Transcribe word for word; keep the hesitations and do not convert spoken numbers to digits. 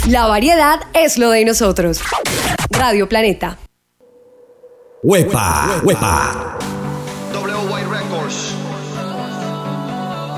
La variedad es lo de nosotros. Radio Planeta. Huepa, huepa. W Y Records.